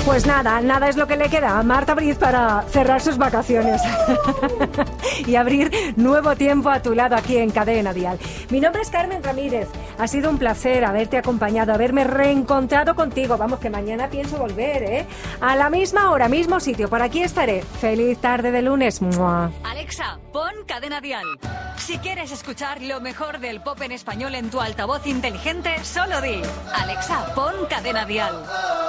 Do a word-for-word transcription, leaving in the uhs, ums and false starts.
Pues nada, nada es lo que le queda a Marta Briz para cerrar sus vacaciones y abrir nuevo tiempo a tu lado aquí en Cadena Dial. Mi nombre es Carmen Ramírez. Ha sido un placer haberte acompañado, haberme reencontrado contigo. Vamos, que mañana pienso volver, ¿eh? A la misma hora, mismo sitio. Por aquí estaré. Feliz tarde de lunes. ¡Mua! Alexa, pon Cadena Dial. Si quieres escuchar lo mejor del pop en español en tu altavoz inteligente, solo di: Alexa, pon Cadena Dial.